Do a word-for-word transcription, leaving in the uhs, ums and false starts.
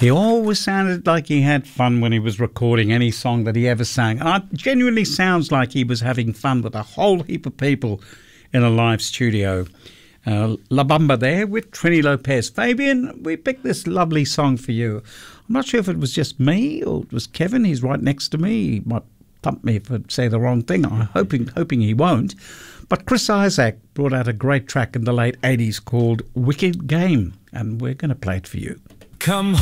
He always sounded like he had fun when he was recording any song that he ever sang. And it genuinely sounds like he was having fun with a whole heap of people in a live studio. Uh, La Bamba there with Trini Lopez. Fabian, we picked this lovely song for you. I'm not sure if it was just me or it was Kevin. He's right next to me. He might thump me if I say the wrong thing. I'm hoping, hoping he won't. But Chris Isaak brought out a great track in the late eighties called Wicked Game, and we're going to play it for you. Come